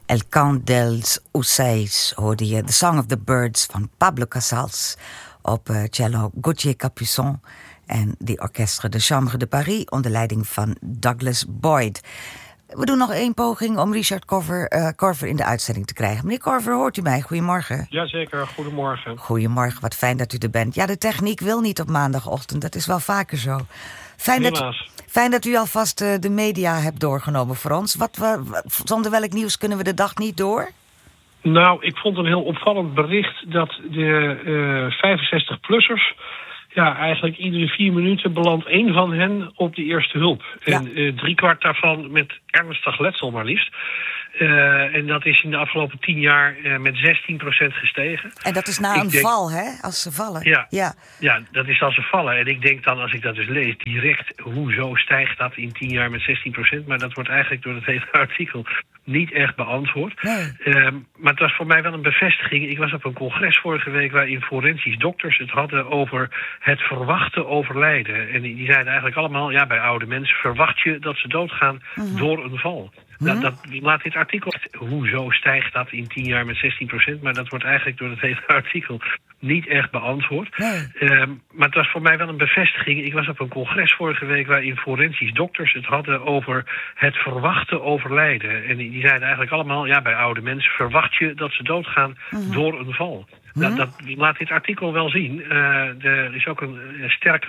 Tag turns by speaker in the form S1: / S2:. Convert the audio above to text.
S1: El Cant dels Ocells hoorde je The Song of the Birds van Pablo Casals op cello Gauthier Capuçon en de orchestre de Chambre de Paris onder leiding van Douglas Boyd. We doen nog 1 poging om Richard Korver in de uitzending te krijgen. Meneer Korver, hoort u mij? Goedemorgen.
S2: Jazeker, goedemorgen.
S1: Goedemorgen, wat fijn dat u er bent. Ja, de techniek wil niet op maandagochtend, dat is wel vaker zo. Fijn dat u alvast de media hebt doorgenomen voor ons. Zonder welk nieuws kunnen we de dag niet door?
S2: Nou, ik vond een heel opvallend bericht dat de 65-plussers... ja, eigenlijk iedere 4 minuten belandt 1 van hen op de eerste hulp. Ja. En 3/4 daarvan met ernstig letsel maar liefst. En dat is in de afgelopen 10 jaar met 16% gestegen.
S1: En dat is na val, hè? Als ze vallen.
S2: Ja, dat is als ze vallen. En ik denk dan, als ik dat dus lees, direct... hoezo stijgt dat in 10 jaar met 16%? Maar dat wordt eigenlijk door het hele artikel niet echt beantwoord.
S1: Nee.
S2: Maar het was voor mij wel een bevestiging. Ik was op een congres vorige week waarin forensisch dokters het hadden over het verwachte overlijden. En die zeiden eigenlijk allemaal, ja, bij oude mensen verwacht je dat ze doodgaan door een val. Dat laat dit artikel... Hoezo stijgt dat in 10 jaar met 16%? Maar dat wordt eigenlijk door het hele artikel niet echt beantwoord.
S1: Nee.
S2: Maar het was voor mij wel een bevestiging. Ik was op een congres vorige week waarin forensisch dokters het hadden over het verwachte overlijden. En die zeiden eigenlijk allemaal, ja, bij oude mensen verwacht je dat ze doodgaan door een val. Dat laat dit artikel wel zien. Er is ook een sterk